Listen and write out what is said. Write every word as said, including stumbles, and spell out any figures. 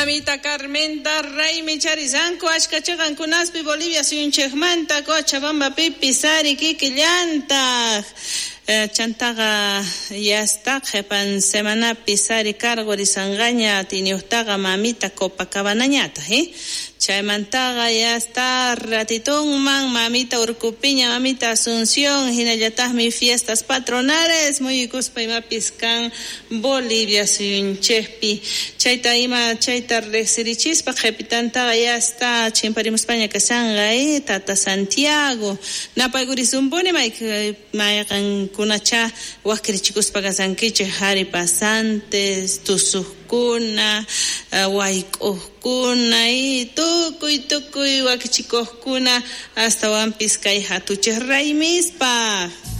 mamita Carmenta Raymi charizanku ashkachagan kunaspi Bolivia suyunchejmanta Cochabamba pipi sari kikillanta chantaga yasta jepan semana pisari cargo risangaña tiniustaga mamita Copacabanañata eh chaymantaga yasta ratitón man mamita Urcupiña mamita Asunción hinallatahmi fiestas patronales muy guspayma piscan Bolivia suyunchejpi chayta ima chayta resirichispa jepitantaga yasta chimparim España kasanga eh tata Santiago napaygurisumpuni mayk mayqan kunacha wakrichicus pagasankiche hari pasantes tusukuna wayk'uhkuna y tukuy tukuy wakchikuhkuna hasta wampis kay hatuchis raymispa